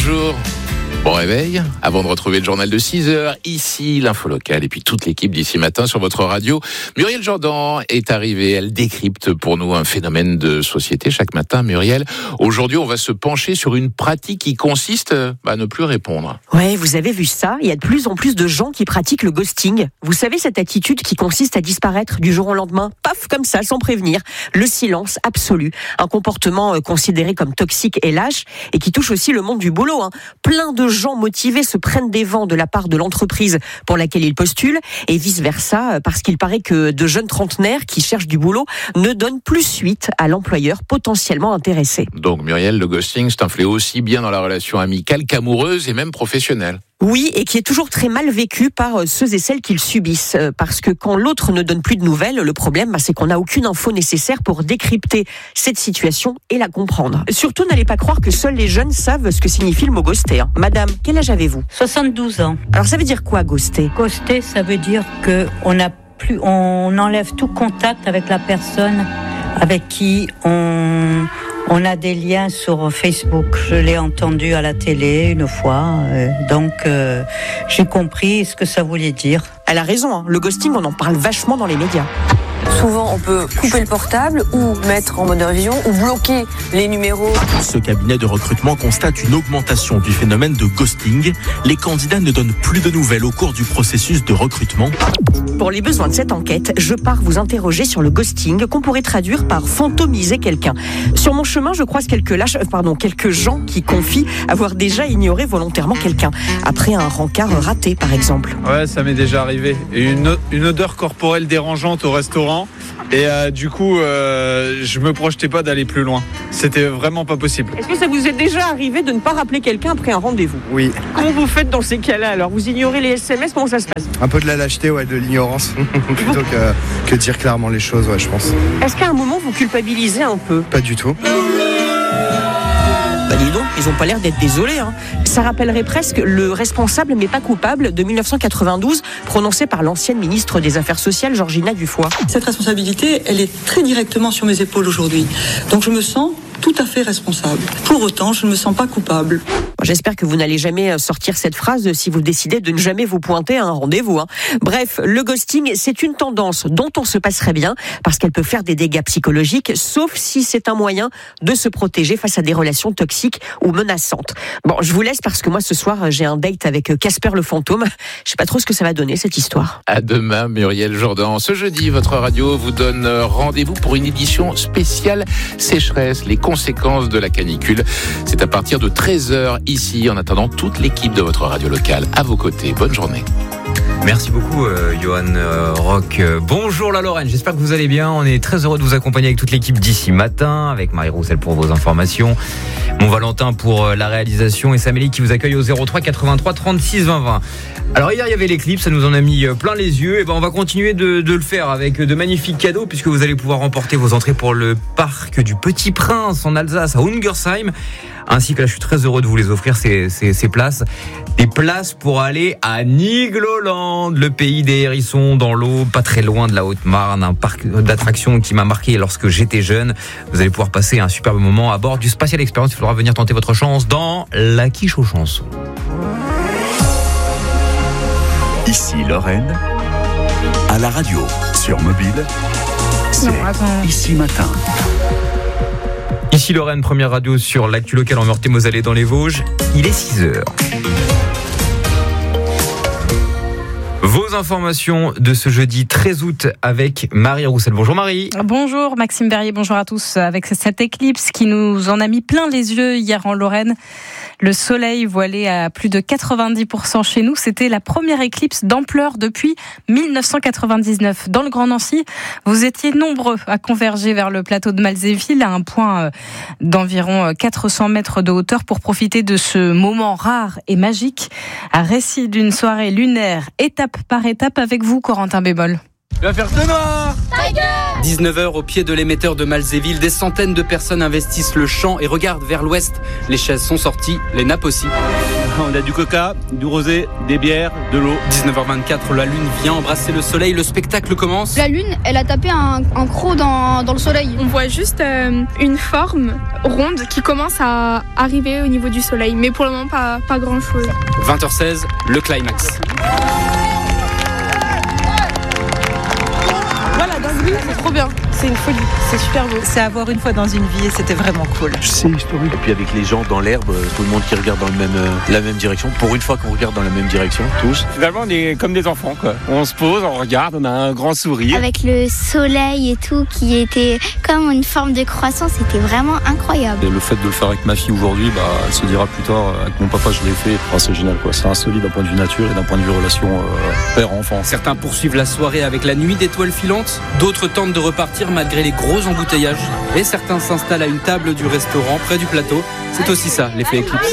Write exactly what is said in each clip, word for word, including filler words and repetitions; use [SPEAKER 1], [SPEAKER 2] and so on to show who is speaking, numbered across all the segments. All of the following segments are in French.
[SPEAKER 1] bonjour. Bon réveil, avant de retrouver le journal de six heures, ici l'info locale et puis toute l'équipe d'ici matin sur votre radio. Muriel Jourdan est arrivée, elle décrypte pour nous un phénomène de société chaque matin. Muriel, aujourd'hui on va se pencher sur une pratique qui consiste à ne plus répondre.
[SPEAKER 2] Ouais, vous avez vu ça, il y a de plus en plus de gens qui pratiquent le ghosting. Vous savez, cette attitude qui consiste à disparaître du jour au lendemain, paf, comme ça, sans prévenir. Le silence absolu, un comportement considéré comme toxique et lâche et qui touche aussi le monde du boulot. Hein. Plein de gens motivés se prennent des vents de la part de l'entreprise pour laquelle ils postulent et vice-versa, parce qu'il paraît que de jeunes trentenaires qui cherchent du boulot ne donnent plus suite à l'employeur potentiellement intéressé.
[SPEAKER 1] Donc Muriel, le ghosting, c'est un fléau aussi bien dans la relation amicale qu'amoureuse et même professionnelle.
[SPEAKER 2] Oui, et qui est toujours très mal vécu par ceux et celles qui le subissent. Parce que quand l'autre ne donne plus de nouvelles, le problème, bah, c'est qu'on n'a aucune info nécessaire pour décrypter cette situation et la comprendre. Surtout, n'allez pas croire que seuls les jeunes savent ce que signifie le mot ghoster. Hein. Madame, quel âge avez-vous ?
[SPEAKER 3] soixante-douze ans.
[SPEAKER 2] Alors, ça veut dire quoi, ghoster ?
[SPEAKER 3] Ghoster, ça veut dire que on a plus, on enlève tout contact avec la personne avec qui on... On a des liens sur Facebook. Je l'ai entendu à la télé une fois. Euh, donc, euh, j'ai compris ce que ça voulait dire.
[SPEAKER 2] Elle a raison. Hein. Le ghosting, on en parle vachement dans les médias.
[SPEAKER 4] Souvent, on peut couper le portable ou mettre en mode révision ou bloquer les numéros.
[SPEAKER 5] Ce cabinet de recrutement constate une augmentation du phénomène de ghosting. Les candidats ne donnent plus de nouvelles au cours du processus de recrutement.
[SPEAKER 2] Pour les besoins de cette enquête, je pars vous interroger sur le ghosting, qu'on pourrait traduire par fantomiser quelqu'un. Sur mon chemin, je croise quelques lâches, pardon, quelques gens qui confient avoir déjà ignoré volontairement quelqu'un, après un rencard raté, par exemple.
[SPEAKER 6] Ouais, ça m'est déjà arrivé. Une, une odeur corporelle dérangeante au restaurant. Et euh, du coup, euh, je me projetais pas d'aller plus loin. C'était vraiment pas possible.
[SPEAKER 2] Est-ce que ça vous est déjà arrivé de ne pas rappeler quelqu'un après un rendez-vous ?
[SPEAKER 7] Oui.
[SPEAKER 2] Comment vous faites dans ces cas-là alors ? Vous ignorez les S M S ? Comment ça se passe ?
[SPEAKER 7] Un peu de la lâcheté, ouais, de l'ignorance, plutôt que, que dire clairement les choses, ouais, je pense.
[SPEAKER 2] Est-ce qu'à un moment vous culpabilisez un peu ?
[SPEAKER 7] Pas du tout.
[SPEAKER 2] Bah dis donc, ils ont pas l'air d'être désolés. Hein. Ça rappellerait presque le responsable mais pas coupable de dix-neuf cent quatre-vingt-douze, prononcé par l'ancienne ministre des Affaires sociales, Georgina Dufoy.
[SPEAKER 8] Cette responsabilité, elle est très directement sur mes épaules aujourd'hui. Donc je me sens tout à fait responsable. Pour autant, je ne me sens pas coupable.
[SPEAKER 2] J'espère que vous n'allez jamais sortir cette phrase si vous décidez de ne jamais vous pointer à un rendez-vous. Hein. Bref, le ghosting, c'est une tendance dont on se passerait bien parce qu'elle peut faire des dégâts psychologiques, sauf si c'est un moyen de se protéger face à des relations toxiques ou menaçantes. Bon, je vous laisse parce que moi, ce soir, j'ai un date avec Casper le fantôme. Je sais pas trop ce que ça va donner, cette histoire.
[SPEAKER 1] À demain, Muriel Jourdan. Ce jeudi, votre radio vous donne rendez-vous pour une édition spéciale sécheresse, les conséquences de la canicule. C'est à partir de treize heures ici, en attendant toute l'équipe de votre radio locale à vos côtés. Bonne journée.
[SPEAKER 9] Merci beaucoup, euh, Johan euh, Rock. Euh, bonjour la Lorraine, j'espère que vous allez bien. On est très heureux de vous accompagner avec toute l'équipe d'ici matin, avec Marie Roussel pour vos informations, mon Valentin pour euh, la réalisation et Samélie qui vous accueille au zéro trois quatre-vingt-trois trente-six vingt vingt. Alors hier il y avait l'éclipse, ça nous en a mis plein les yeux. Et ben on va continuer de, de le faire avec de magnifiques cadeaux puisque vous allez pouvoir remporter vos entrées pour le parc du Petit Prince en Alsace à Ungersheim. Ainsi que là, je suis très heureux de vous les offrir, ces, ces, ces places. Des places pour aller à Nigloland, le pays des hérissons, dans l'eau, pas très loin de la Haute-Marne, un parc d'attractions qui m'a marqué lorsque j'étais jeune. Vous allez pouvoir passer un superbe moment à bord du Spatial Experience. Il faudra venir tenter votre chance dans la quiche aux chansons.
[SPEAKER 10] Ici Lorraine, à la radio, sur mobile, c'est Ici Matin.
[SPEAKER 9] Ici Lorraine, première radio sur l'actu locale en Meurthe-et-Moselle et dans les Vosges. Il est six heures. Vos informations de ce jeudi treize août avec Marie Roussel. Bonjour Marie.
[SPEAKER 11] Bonjour Maxime Berrier, bonjour à tous. Avec cette éclipse qui nous en a mis plein les yeux hier en Lorraine, le soleil voilé à plus de quatre-vingt-dix pour cent chez nous. C'était la première éclipse d'ampleur depuis dix-neuf cent quatre-vingt-dix-neuf. Dans le Grand Nancy, vous étiez nombreux à converger vers le plateau de Malzéville à un point d'environ quatre cents mètres de hauteur pour profiter de ce moment rare et magique. Un récit d'une soirée lunaire, étape par étape avec vous, Corentin Bémol.
[SPEAKER 6] Tu vas faire ce noir.
[SPEAKER 12] dix-neuf heures au pied de l'émetteur de Malzéville, des centaines de personnes investissent le champ et regardent vers l'ouest. Les chaises sont sorties, les nappes aussi. On a du coca, du rosé, des bières, de l'eau.
[SPEAKER 9] dix-neuf heures vingt-quatre, la lune vient embrasser le soleil. Le spectacle commence.
[SPEAKER 13] La lune, elle a tapé un, un croc dans, dans le soleil.
[SPEAKER 14] On voit juste euh, une forme ronde qui commence à arriver au niveau du soleil. Mais pour le moment, pas, pas grand-chose.
[SPEAKER 12] vingt heures seize, le climax.
[SPEAKER 4] Voilà, dans le but, c'est trop bien. C'est une folie, c'est super beau.
[SPEAKER 15] C'est à voir une fois dans une vie et c'était vraiment cool.
[SPEAKER 16] C'est historique. Et puis avec les gens dans l'herbe, tout le monde qui regarde dans le même, euh, la même direction. Pour une fois qu'on regarde dans la même direction, tous.
[SPEAKER 6] Finalement, on est comme des enfants, quoi. On se pose, on regarde, on a un grand sourire.
[SPEAKER 17] Avec le soleil et tout, qui était comme une forme de croissant, c'était vraiment incroyable.
[SPEAKER 18] Et le fait de le faire avec ma fille aujourd'hui, bah, elle se dira plus tard, avec mon papa, je l'ai fait. Oh, c'est génial, quoi. C'est insolite d'un point de vue nature et d'un point de vue relation euh, père-enfant.
[SPEAKER 12] Certains poursuivent la soirée avec la nuit d'étoiles filantes. D'autres tentent de repartir malgré les gros embouteillages. Et certains s'installent à une table du restaurant près du plateau. C'est aussi ça, l'effet éclipse.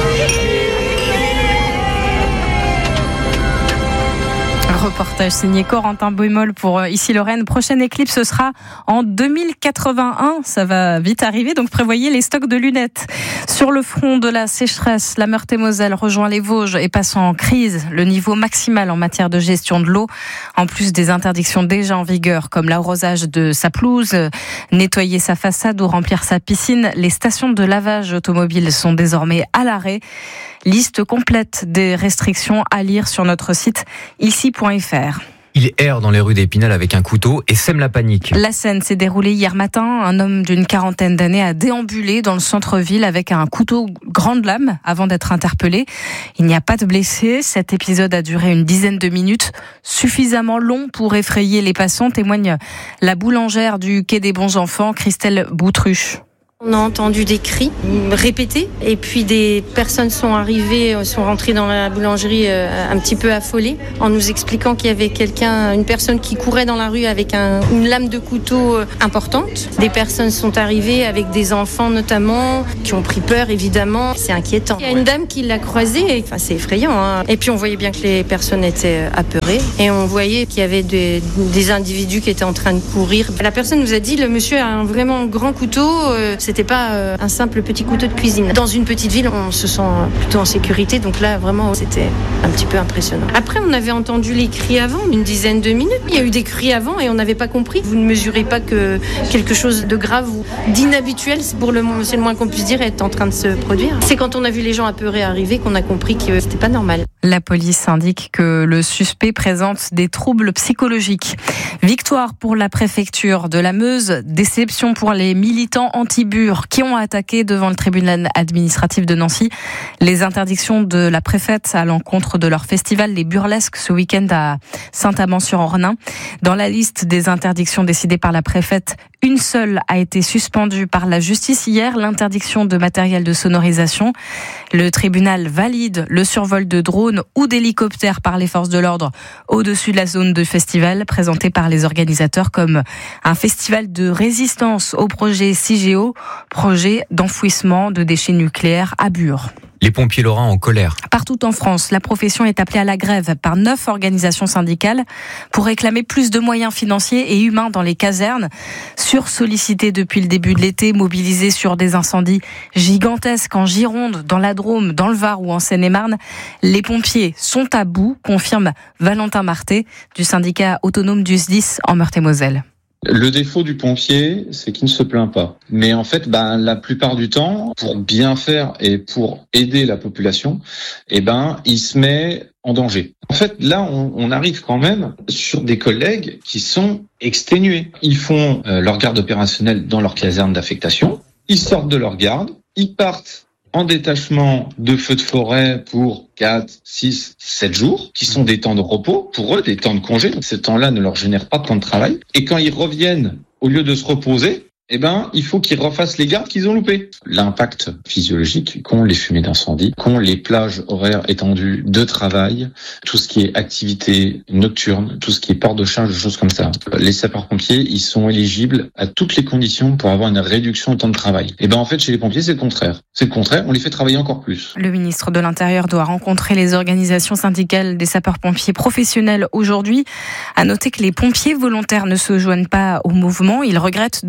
[SPEAKER 11] Reportage signé Corentin Boimol pour Ici Lorraine. Prochaine éclipse, ce sera en deux mille quatre-vingt-un. Ça va vite arriver, donc prévoyez les stocks de lunettes. Sur le front de la sécheresse, la Meurthe-et-Moselle rejoint les Vosges et passe en crise. Le niveau maximal en matière de gestion de l'eau, en plus des interdictions déjà en vigueur, comme l'arrosage de sa pelouse, nettoyer sa façade ou remplir sa piscine. Les stations de lavage automobile sont désormais à l'arrêt. Liste complète des restrictions à lire sur notre site ici point f r.
[SPEAKER 9] Il erre dans les rues d'Épinal avec un couteau et sème la panique.
[SPEAKER 11] La scène s'est déroulée hier matin. Un homme d'une quarantaine d'années a déambulé dans le centre-ville avec un couteau grande lame avant d'être interpellé. Il n'y a pas de blessés. Cet épisode a duré une dizaine de minutes, suffisamment long pour effrayer les passants, témoigne la boulangère du Quai des Bons Enfants, Christelle Boutruche.
[SPEAKER 19] On a entendu des cris répétés et puis des personnes sont arrivées, sont rentrées dans la boulangerie un petit peu affolées en nous expliquant qu'il y avait quelqu'un, une personne qui courait dans la rue avec un, une lame de couteau importante. Des personnes sont arrivées avec des enfants notamment qui ont pris peur évidemment. C'est inquiétant. Il y a une dame qui l'a croisée, enfin, c'est effrayant. Hein. Et puis on voyait bien que les personnes étaient apeurées et on voyait qu'il y avait des, des individus qui étaient en train de courir. La personne nous a dit le monsieur a un vraiment grand couteau. Euh, C'était pas euh, un simple petit couteau de cuisine. Dans une petite ville, on se sent plutôt en sécurité, donc là, vraiment, c'était un petit peu impressionnant. Après, on avait entendu les cris avant, une dizaine de minutes. Il y a eu des cris avant et on n'avait pas compris. Vous ne mesurez pas que quelque chose de grave ou d'inhabituel, c'est pour le, c'est le moins qu'on puisse dire, est en train de se produire. C'est quand on a vu les gens apeurés arriver qu'on a compris que c'était pas normal.
[SPEAKER 11] La police indique que le suspect présente des troubles psychologiques. Victoire pour la préfecture de la Meuse, déception pour les militants anti-bure qui ont attaqué devant le tribunal administratif de Nancy les interdictions de la préfète à l'encontre de leur festival Les Burlesques ce week-end à Saint-Amand-sur-Ornain. Dans la liste des interdictions décidées par la préfète, une seule a été suspendue par la justice hier, l'interdiction de matériel de sonorisation. Le tribunal valide le survol de drones ou d'hélicoptères par les forces de l'ordre au-dessus de la zone de festival, présenté par les organisateurs comme un festival de résistance au projet Cigéo, projet d'enfouissement de déchets nucléaires à Bure.
[SPEAKER 9] Les pompiers lorrains en colère.
[SPEAKER 11] Partout en France, la profession est appelée à la grève par neuf organisations syndicales pour réclamer plus de moyens financiers et humains dans les casernes. Sursollicités depuis le début de l'été, mobilisés sur des incendies gigantesques en Gironde, dans la Drôme, dans le Var ou en Seine-et-Marne, les pompiers sont à bout, confirme Valentin Marté du syndicat autonome du S D I S en Meurthe-et-Moselle.
[SPEAKER 20] Le défaut du pompier, c'est qu'il ne se plaint pas. Mais en fait, ben, la plupart du temps, pour bien faire et pour aider la population, eh ben, il se met en danger. En fait, là, on, on arrive quand même sur des collègues qui sont exténués. Ils font euh, leur garde opérationnelle dans leur caserne d'affectation. Ils sortent de leur garde. Ils partent en détachement de feux de forêt pour quatre, six, sept jours, qui sont des temps de repos, pour eux, des temps de congé. Donc, ces temps-là ne leur génèrent pas de temps de travail. Et quand ils reviennent, au lieu de se reposer, eh ben, il faut qu'ils refassent les gardes qu'ils ont loupés. L'impact physiologique qu'ont les fumées d'incendie, qu'ont les plages horaires étendues de travail, tout ce qui est activité nocturne, tout ce qui est port de charge, des choses comme ça. Les sapeurs-pompiers, ils sont éligibles à toutes les conditions pour avoir une réduction au temps de travail. Et ben, en fait, chez les pompiers, c'est le contraire. C'est le contraire, on les fait travailler encore plus.
[SPEAKER 11] Le ministre de l'Intérieur doit rencontrer les organisations syndicales des sapeurs-pompiers professionnels aujourd'hui. À noter que les pompiers volontaires ne se joignent pas au mouvement. Ils regrettent de ne pas avoir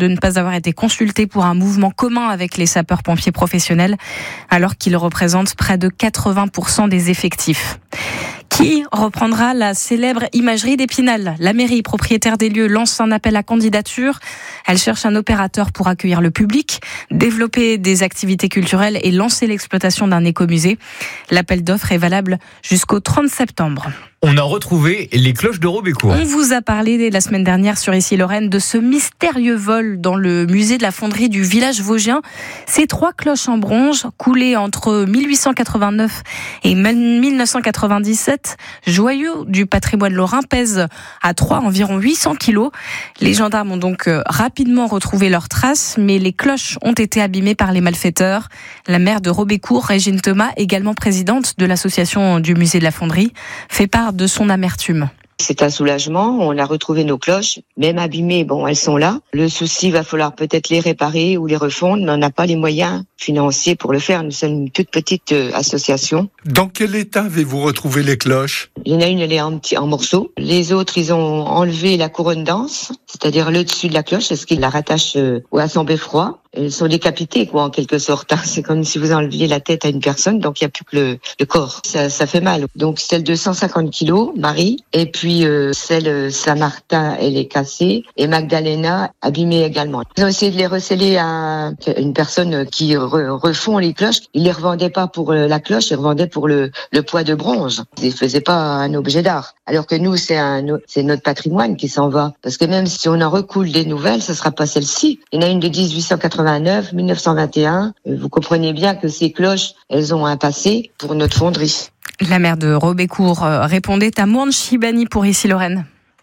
[SPEAKER 11] avoir été consulté pour un mouvement commun avec les sapeurs-pompiers professionnels, alors qu'ils représentent près de quatre-vingts pour cent des effectifs. Qui reprendra la célèbre imagerie d'Épinal ? La mairie, propriétaire des lieux, lance un appel à candidature. Elle cherche un opérateur pour accueillir le public, développer des activités culturelles et lancer l'exploitation d'un écomusée. L'appel d'offres est valable jusqu'au trente septembre.
[SPEAKER 9] On a retrouvé les cloches de Robécourt.
[SPEAKER 11] On vous a parlé la semaine dernière sur Ici Lorraine de ce mystérieux vol dans le musée de la fonderie du village vosgien. Ces trois cloches en bronze, coulées entre mille huit cent quatre-vingt-neuf et mille neuf cent quatre-vingt-dix-sept, joyaux du patrimoine lorrain, pèsent à trois environ huit cents kilos. Les gendarmes ont donc rapidement retrouvé leurs traces, mais les cloches ont été abîmées par les malfaiteurs. La maire de Robécourt, Régine Thomas, également présidente de l'association du musée de la fonderie, fait part de son amertume.
[SPEAKER 21] C'est un soulagement, on a retrouvé nos cloches, même abîmées, bon, elles sont là. Le souci, va falloir peut-être les réparer ou les refondre, mais on n'a pas les moyens financiers pour le faire. Nous sommes une toute petite euh, association.
[SPEAKER 22] Dans quel état avez-vous retrouvé les cloches ?
[SPEAKER 21] Il y en a une, elle est en, petit, en morceaux. Les autres, ils ont enlevé la couronne d'anse, c'est-à-dire le dessus de la cloche, est-ce qu'ils la rattachent euh, à son beffroi. Elles sont décapitées, quoi, en quelque sorte. C'est comme si vous enleviez la tête à une personne, donc il n'y a plus que le, le corps. Ça, ça fait mal. Donc celle de cent cinquante kilos, Marie, et puis euh, celle euh, Saint-Martin, elle est cassée, et Magdalena, abîmée également. Ils ont essayé de les receller à une personne qui re, refond les cloches. Ils les revendaient pas pour la cloche, ils revendaient pour le, le poids de bronze. Ils faisaient pas un objet d'art. Alors que nous, c'est un, c'est notre patrimoine qui s'en va. Parce que même si on en recoule des nouvelles, ce sera pas celle-ci. Il y en a une de dix-huit cent quatre-vingt-neuf, mille neuf cent vingt et un. Vous comprenez bien que ces cloches, elles ont un passé pour notre fonderie.
[SPEAKER 11] La maire de Robécourt répondait à Mourne Chibani pour Ici Lorraine.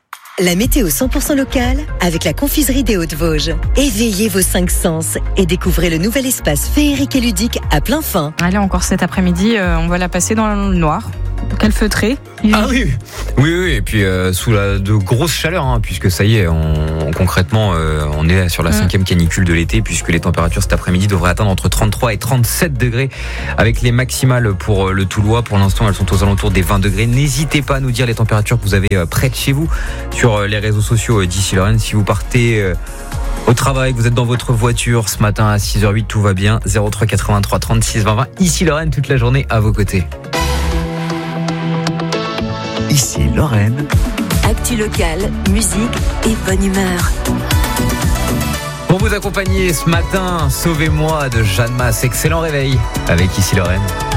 [SPEAKER 23] La météo cent pour cent locale avec la confiserie des Hauts-de-Vosges. Éveillez vos cinq sens et découvrez le nouvel espace féerique et ludique à plein fin.
[SPEAKER 11] Allez, encore cet après-midi, euh, on va la passer dans le noir. Quel feutré.
[SPEAKER 9] Ah oui, oui, oui, et puis euh, sous la de grosses chaleurs, hein, puisque ça y est, on, concrètement, euh, on est sur la mmh. cinquième canicule de l'été, puisque les températures cet après-midi devraient atteindre entre trente-trois et trente-sept degrés, avec les maximales pour le Toulois. Pour l'instant, elles sont aux alentours des vingt degrés. N'hésitez pas à nous dire les températures que vous avez euh, près de chez vous sur euh, les réseaux sociaux euh, d'Ici Lorraine. Si vous partez euh, au travail, vous êtes dans votre voiture ce matin à six heures huit, tout va bien. zéro trois quatre-vingt-trois trente-six vingt vingt. Ici Lorraine, toute la journée à vos côtés.
[SPEAKER 10] Ici Lorraine.
[SPEAKER 23] Actu locale, musique et bonne humeur.
[SPEAKER 9] Pour vous accompagner ce matin, Sauvez-moi de Jeanne Masse. Excellent réveil avec Ici Lorraine.